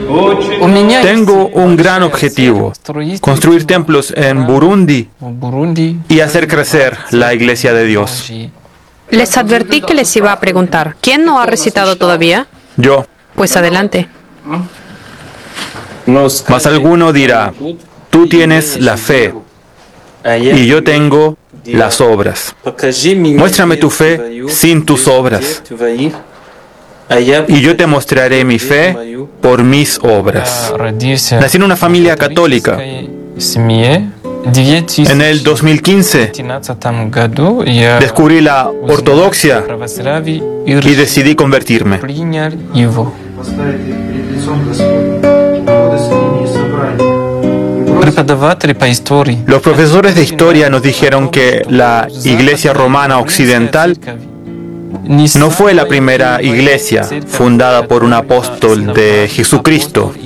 Tengo un gran objetivo: construir templos en Burundi y hacer crecer la Iglesia de Dios. Les advertí que les iba a preguntar. ¿Quién no ha recitado todavía? Yo. Pues adelante. Mas alguno dirá: tú tienes la fe y yo tengo las obras. Muéstrame tu fe sin tus obras, y yo te mostraré mi fe por mis obras. Nací en una familia católica. En el 2015 descubrí la ortodoxia y decidí convertirme. Los profesores de historia nos dijeron que la Iglesia Romana Occidental no fue la primera iglesia fundada por un apóstol de Jesucristo.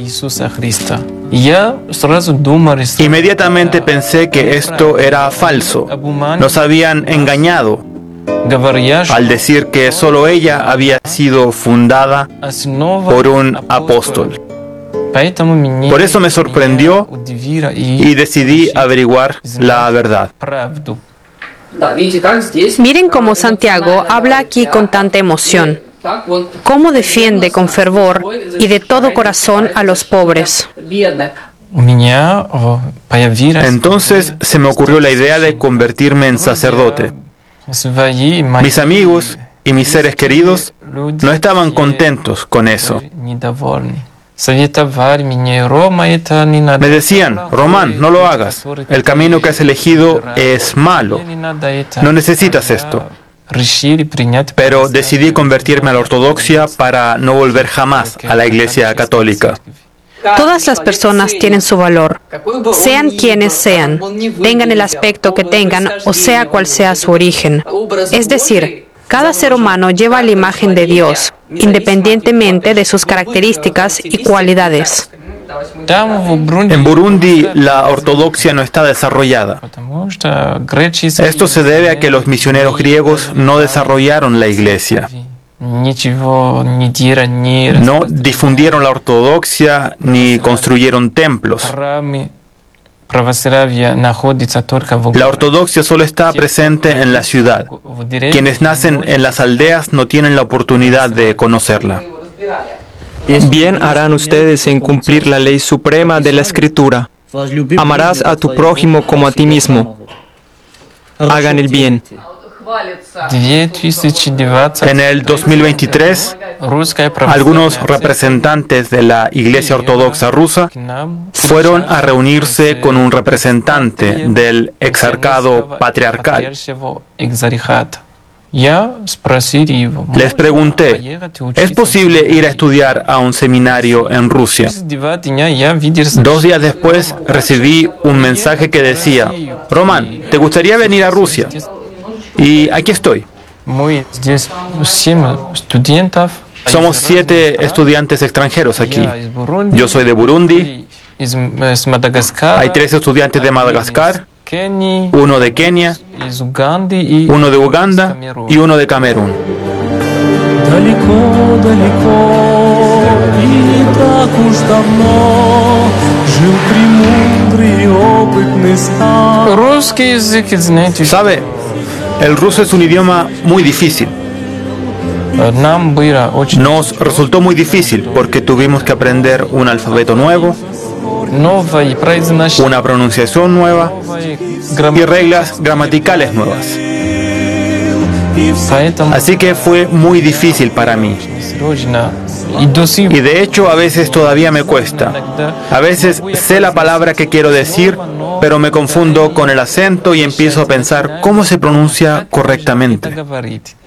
Inmediatamente pensé que esto era falso. Nos habían engañado al decir que solo ella había sido fundada por un apóstol. Por eso me sorprendió y decidí averiguar la verdad. Miren cómo Santiago habla aquí con tanta emoción. Cómo defiende con fervor y de todo corazón a los pobres. Entonces se me ocurrió la idea de convertirme en sacerdote. Mis amigos y mis seres queridos no estaban contentos con eso. Me decían: Román, no lo hagas. El camino que has elegido es malo. No necesitas esto. Pero decidí convertirme a la ortodoxia para no volver jamás a la Iglesia católica. Todas las personas tienen su valor, sean quienes sean, tengan el aspecto que tengan o sea cual sea su origen. Es decir, cada ser humano lleva la imagen de Dios, independientemente de sus características y cualidades. En Burundi la ortodoxia no está desarrollada. Esto se debe a que los misioneros griegos no desarrollaron la iglesia. No difundieron la ortodoxia ni construyeron templos. La ortodoxia solo está presente en la ciudad. Quienes nacen en las aldeas no tienen la oportunidad de conocerla. Bien harán ustedes en cumplir la ley suprema de la Escritura. Amarás a tu prójimo como a ti mismo. Hagan el bien. En el 2023, algunos representantes de la Iglesia Ortodoxa rusa fueron a reunirse con un representante del exarcado patriarcal. Les pregunté: ¿es posible ir a estudiar a un seminario en Rusia? 2 días después recibí un mensaje que decía: Román, ¿te gustaría venir a Rusia? Y aquí estoy. Somos 7 estudiantes extranjeros aquí. Yo soy de Burundi. Hay 3 estudiantes de Madagascar, 1 de Kenia, 1 de Uganda y 1 de Camerún. ¿Sabe? El ruso es un idioma muy difícil. Nos resultó muy difícil porque tuvimos que aprender un alfabeto nuevo, una pronunciación nueva y reglas gramaticales nuevas. Así que fue muy difícil para mí. Y de hecho a veces todavía me cuesta. A veces sé la palabra que quiero decir, pero me confundo con el acento y empiezo a pensar cómo se pronuncia correctamente.